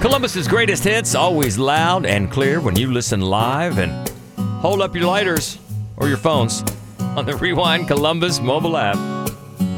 Columbus's greatest hits, always loud and clear when you listen live. And hold up your lighters or your phones on the Rewind Columbus mobile app.